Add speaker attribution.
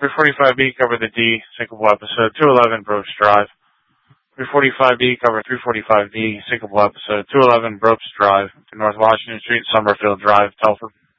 Speaker 1: 345B, cover the D, syncopal episode, 211 Brobst Drive. 345B, cover 345B, syncopal episode, 211 Brobst Drive, to North Washington Street, Summerfield Drive, Telford.